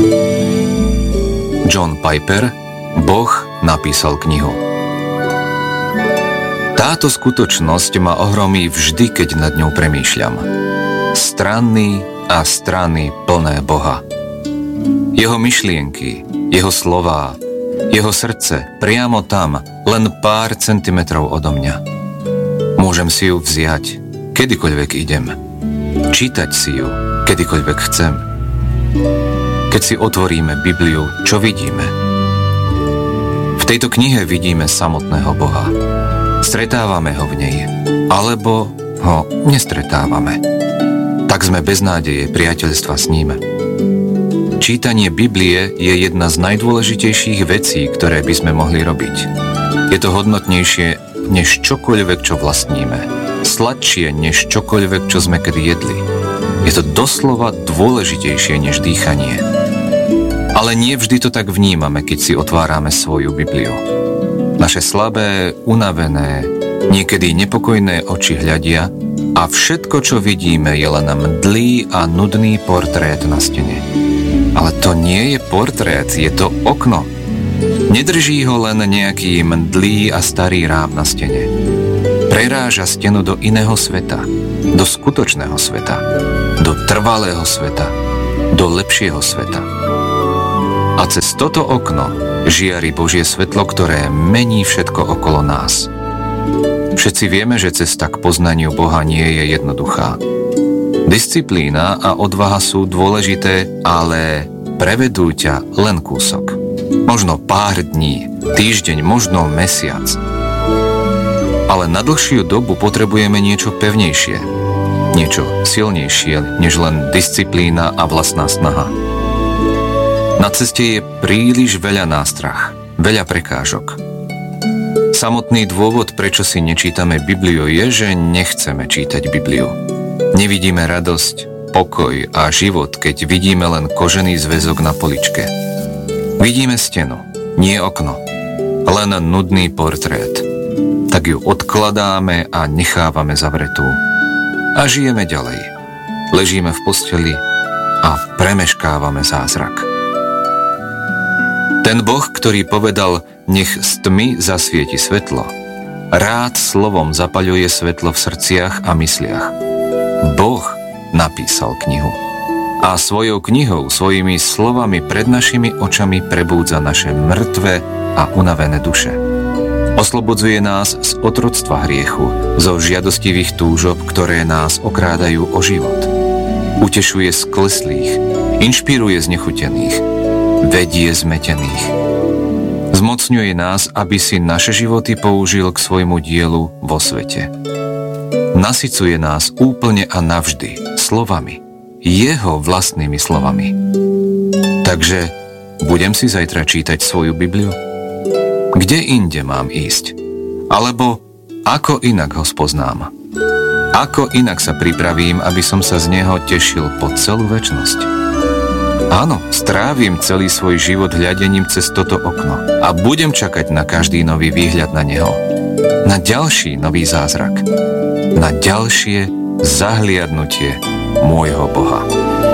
John Piper, Boh napísal knihu. Táto skutočnosť ma ohromí vždy, keď nad ňou premýšľam. Strany a strany plné Boha. Jeho myšlienky, jeho slová, jeho srdce priamo tam, len pár centimetrov odo mňa. Môžem si ju vziať, kedykoľvek idem. Čítať si ju, kedykoľvek chcem. Keď si otvoríme Bibliu, čo vidíme? V tejto knihe vidíme samotného Boha. Stretávame ho v nej, alebo ho nestretávame. Tak sme bez nádeje priateľstva s ním. Čítanie Biblie je jedna z najdôležitejších vecí, ktoré by sme mohli robiť. Je to hodnotnejšie než čokoľvek, čo vlastníme. Sladšie než čokoľvek, čo sme kedy jedli. Je to doslova dôležitejšie než dýchanie. Ale nie vždy to tak vnímame, keď si otvárame svoju Bibliu. Naše slabé, unavené, niekedy nepokojné oči hľadia a všetko, čo vidíme, je len mdlý a nudný portrét na stene. Ale to nie je portrét, je to okno. Nedrží ho len nejaký mdlý a starý rám na stene. Preráža stenu do iného sveta, do skutočného sveta, do trvalého sveta, do lepšieho sveta. A cez toto okno žiari Božie svetlo, ktoré mení všetko okolo nás. Všetci vieme, že cesta k poznaniu Boha nie je jednoduchá. Disciplína a odvaha sú dôležité, ale prevedú ťa len kúsok. Možno pár dní, týždeň, možno mesiac. Ale na dlhšiu dobu potrebujeme niečo pevnejšie, niečo silnejšie, než len disciplína a vlastná snaha. Na ceste je príliš veľa nástrah, veľa prekážok. Samotný dôvod, prečo si nečítame Bibliu, je, že nechceme čítať Bibliu. Nevidíme radosť, pokoj a život, keď vidíme len kožený zväzok na poličke. Vidíme stenu, nie okno, len nudný portrét. Tak ju odkladáme a nechávame zavretú. A žijeme ďalej. Ležíme v posteli a premeškávame zázrak. Ten Boh, ktorý povedal, nech z tmy zasvieti svetlo, rád slovom zapaľuje svetlo v srdciach a mysliach. Boh napísal knihu. A svojou knihou, svojimi slovami pred našimi očami prebúdza naše mŕtve a unavené duše. Oslobodzuje nás z otroctva hriechu, zo žiadostivých túžob, ktoré nás okrádajú o život. Utešuje skleslých, inšpiruje znechutených, vedie zmetených. Zmocňuje nás, aby si naše životy použil k svojmu dielu vo svete. Nasycuje nás úplne a navždy slovami, jeho vlastnými slovami. Takže budem si zajtra čítať svoju Bibliu? Kde inde mám ísť? Alebo ako inak ho spoznám? Ako inak sa pripravím, aby som sa z neho tešil po celú večnosť? Áno, strávim celý svoj život hľadením cez toto okno a budem čakať na každý nový výhľad na neho. Na ďalší nový zázrak. Na ďalšie zahliadnutie môjho Boha.